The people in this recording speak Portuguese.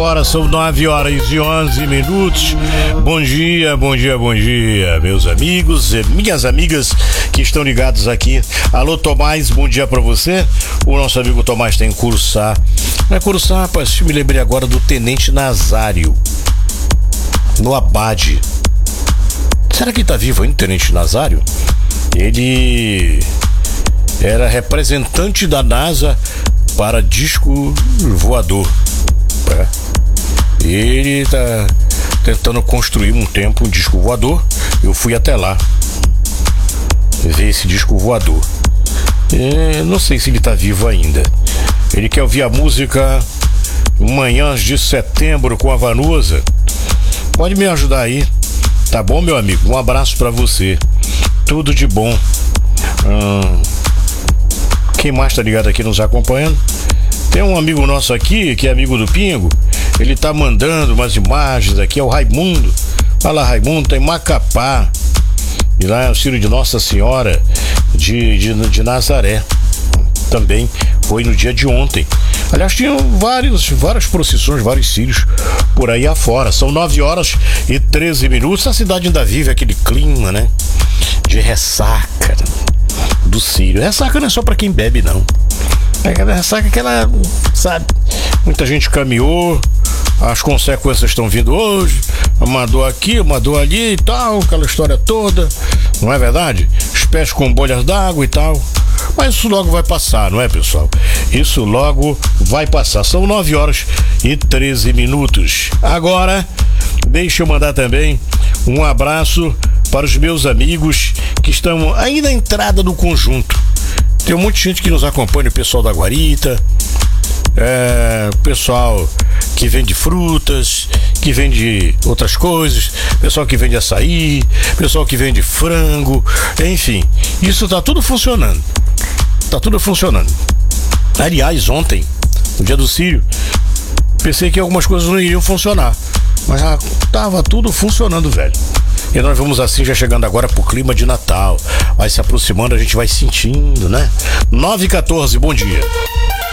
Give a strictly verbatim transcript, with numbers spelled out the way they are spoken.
Agora são nove horas e onze minutos. Bom dia, bom dia, bom dia, meus amigos e minhas amigas que estão ligados aqui. Alô, Tomás, bom dia pra você. O nosso amigo Tomás tem Curuçá. Não é Curuçá, rapaz, me lembrei agora do Tenente Nazário, no Abade. Será que tá vivo ainda, Tenente Nazário? Ele era representante da NASA para disco voador. É. Ele tá tentando construir um tempo um disco voador. Eu fui até lá ver esse disco voador. É, não sei se ele tá vivo ainda. Ele quer ouvir a música Manhãs de Setembro com a Vanusa. Pode me ajudar aí, tá bom, meu amigo? Um abraço pra você. Tudo de bom. Hum, quem mais tá ligado aqui nos acompanhando? Tem um amigo nosso aqui, que é amigo do Pingo. Ele tá mandando umas imagens aqui, é o Raimundo. Fala, Raimundo, tem Macapá. E lá é o Círio de Nossa Senhora de, de, de Nazaré. Também foi no dia de ontem. Aliás, tinham vários, várias procissões, vários círios por aí afora. São nove horas e treze minutos. A cidade ainda vive aquele clima, né? De ressaca do círio. Ressaca não é só pra quem bebe, não. É aquela ressaca que ela, sabe, muita gente caminhou, as consequências estão vindo hoje, uma dor aqui, uma dor ali e tal, aquela história toda, não é verdade? Os pés com bolhas d'água e tal. Mas isso logo vai passar, não é, pessoal? Isso logo vai passar. São nove horas e treze minutos. Agora, deixa eu mandar também um abraço para os meus amigos que estão aí na entrada do conjunto. Tem um monte de gente que nos acompanha, o pessoal da Guarita, é, pessoal que vende frutas, que vende outras coisas, pessoal que vende açaí, pessoal que vende frango, enfim, isso tá tudo funcionando. Tá tudo funcionando. Aliás, ontem, no dia do Círio, pensei que algumas coisas não iriam funcionar, mas já tava tudo funcionando, velho. E nós vamos assim, já chegando agora pro clima de Natal. Vai se aproximando, a gente vai sentindo, né? nove e quatorze, bom dia.